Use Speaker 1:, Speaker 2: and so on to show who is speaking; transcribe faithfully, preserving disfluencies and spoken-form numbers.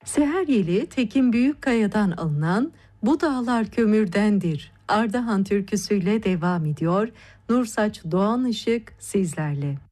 Speaker 1: Seher yeli Tekin Büyükkaya'dan alınan "Bu dağlar kömürdendir" Ardahan türküsüyle devam ediyor. Nursaç Doğan Işık sizlerle.